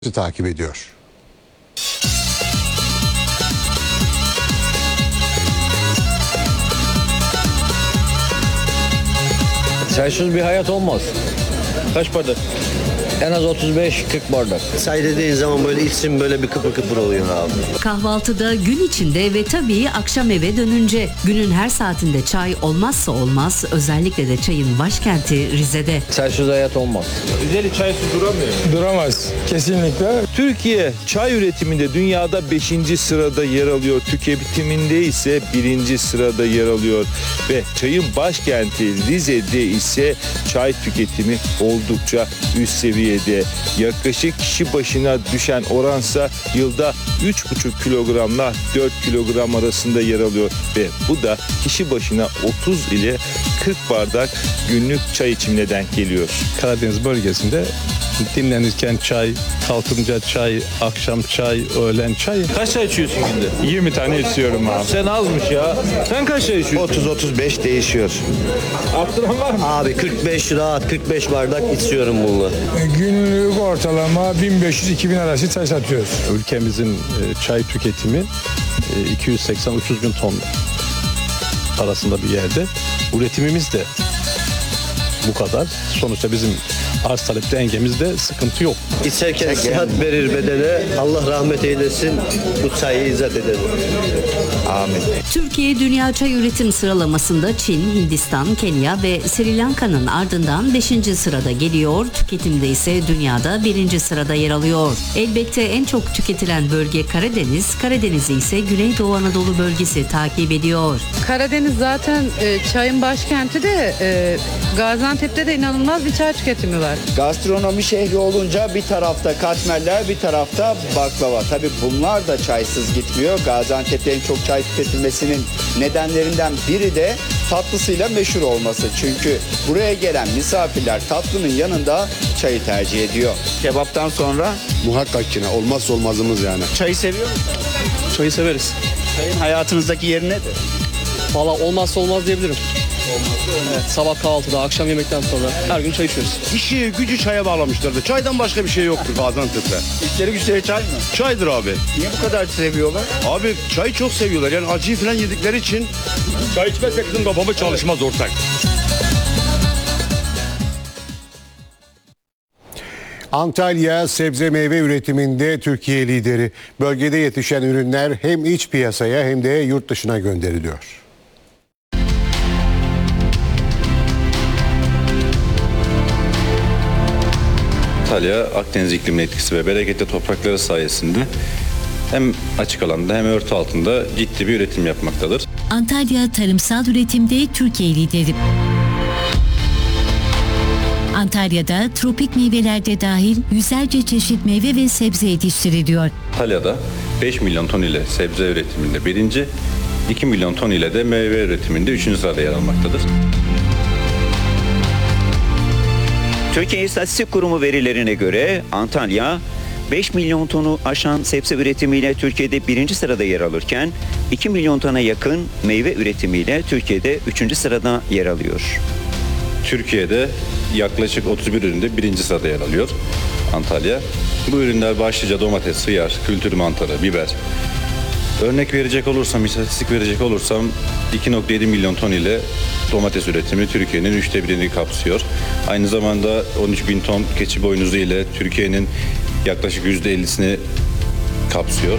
takip ediyor. Çaysız bir hayat olmaz. Kaç bardak? En az 35-40 bardak. Çay dediğin zaman böyle içim böyle bir kıpır kıpır oluyor abi. Kahvaltıda, gün içinde ve tabii akşam eve dönünce günün her saatinde çay olmazsa olmaz, özellikle de çayın başkenti Rize'de. Çaysız hayat olmaz. Rizeli çaysız duramıyor. Duramaz kesinlikle. Türkiye çay üretiminde dünyada 5. sırada yer alıyor. Tüketiminde ise 1. sırada yer alıyor. Ve çayın başkenti Rize'de ise çay tüketimi oldukça üst seviyede. Yaklaşık kişi başına düşen oransa yılda 3,5 kilogramla 4 kilogram arasında yer alıyor. Ve bu da kişi başına 30 ile 40 bardak günlük çay içimine denk geliyor. Karadeniz bölgesinde dinlenirken çay, kalkınca çay, akşam çay, öğlen çay. Kaç çay içiyorsun günde? 20 tane içiyorum abi. Sen azmış ya. Sen kaç çay içiyorsun? 30-35 değişiyor. Arttıran var mı? Abi 45 rahat 45 bardak içiyorum bununla. Günlük ortalama 1500-2000 arası çay satıyoruz. Ülkemizin çay tüketimi 280-300 bin ton arasında bir yerde. Üretimimiz de bu kadar. Sonuçta bizim arz talep dengemizde sıkıntı yok. İçerken sıhhat verir bedene. Allah rahmet eylesin. Bu çayı izzet edelim. Amin. Türkiye dünya çay üretim sıralamasında Çin, Hindistan, Kenya ve Sri Lanka'nın ardından 5. sırada geliyor. Tüketimde ise dünyada 1. sırada yer alıyor. Elbette en çok tüketilen bölge Karadeniz, Karadeniz'i ise Güneydoğu Anadolu bölgesi takip ediyor. Karadeniz zaten çayın başkenti de Gaziantep'te de inanılmaz bir çay tüketimi var. Gastronomi şehri olunca bir tarafta katmerler, bir tarafta baklava. Tabii bunlar da çaysız gitmiyor. Gaziantep'te en çok çay tüketilmesinin nedenlerinden biri de tatlısıyla meşhur olması. Çünkü buraya gelen misafirler tatlının yanında çayı tercih ediyor. Kebaptan sonra Muhakkak yine olmazsa olmazımız yani. çayı seviyor musunuz? Çayı severiz. Çayın hayatınızdaki yeri nedir? Valla olmazsa olmaz diyebilirim. Evet, sabah kahvaltıda, akşam yemekten sonra her gün çay içiyoruz. İşi gücü çaya bağlamışlardı. Çaydan başka bir şey yoktur Gaziantep'te. İşleri güçleri çay mı? Çaydır abi. Niye bu kadar seviyorlar? Abi çayı çok seviyorlar. Yani acıyı falan yedikleri için. Çay içmezsek bizim kafamız çalışmaz ortak. Antalya sebze meyve üretiminde Türkiye lideri. Bölgede yetişen ürünler hem iç piyasaya hem de yurt dışına gönderiliyor. Antalya, Akdeniz ikliminin etkisi ve bereketli toprakları sayesinde hem açık alanda hem örtü altında ciddi bir üretim yapmaktadır. Antalya tarımsal üretimde Türkiye lideri. Antalya'da tropik meyvelerde dahil yüzlerce çeşit meyve ve sebze yetiştiriliyor. Antalya'da 5 milyon ton ile sebze üretiminde 1. 2 milyon ton ile de meyve üretiminde 3. sırada yer almaktadır. Türkiye İstatistik Kurumu verilerine göre Antalya 5 milyon tonu aşan sebze üretimiyle Türkiye'de 1. sırada yer alırken 2 milyon tona yakın meyve üretimiyle Türkiye'de 3. sırada yer alıyor. Türkiye'de yaklaşık 31 üründe 1. sırada yer alıyor Antalya. Bu ürünler başlıca domates, hıyar, kültür mantarı, biber. Örnek verecek olursam, istatistik verecek olursam 2,7 milyon ton ile domates üretimi Türkiye'nin 1/3'ünü kapsıyor. Aynı zamanda 13 bin ton keçi boynuzu ile Türkiye'nin yaklaşık %50'sini kapsıyor.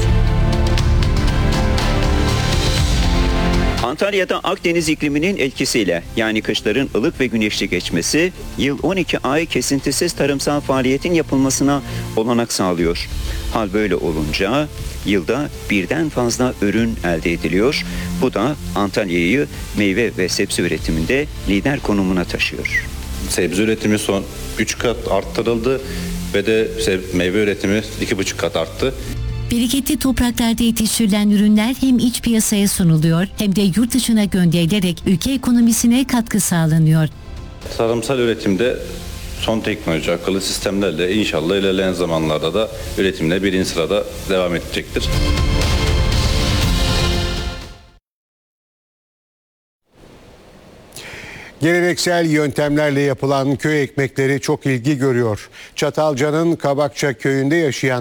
Antalya'da Akdeniz ikliminin etkisiyle yani kışların ılık ve güneşli geçmesi yıl 12 ay kesintisiz tarımsal faaliyetin yapılmasına olanak sağlıyor. Hal böyle olunca yılda birden fazla ürün elde ediliyor. Bu da Antalya'yı meyve ve sebze üretiminde lider konumuna taşıyor. Sebze üretimi son 3 kat arttırıldı ve de meyve üretimi 2,5 kat arttı. Bereketli topraklarda yetiştirilen ürünler hem iç piyasaya sunuluyor hem de yurt dışına gönderilerek ülke ekonomisine katkı sağlanıyor. Tarımsal üretimde son teknoloji, akıllı sistemlerle inşallah ilerleyen zamanlarda da üretimle 1. sırada devam edecektir. Geleneksel yöntemlerle yapılan köy ekmekleri çok ilgi görüyor. Çatalca'nın Kabakça köyünde yaşayan